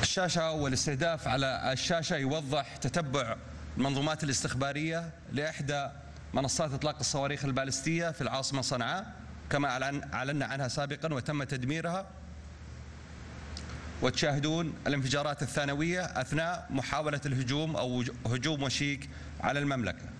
الشاشة والاستهداف على الشاشة يوضح تتبع المنظومات الاستخبارية لإحدى منصات إطلاق الصواريخ البالستية في العاصمة صنعاء كما أعلنا عنها سابقا وتم تدميرها، وتشاهدون الانفجارات الثانوية أثناء محاولة الهجوم أو هجوم وشيك على المملكة.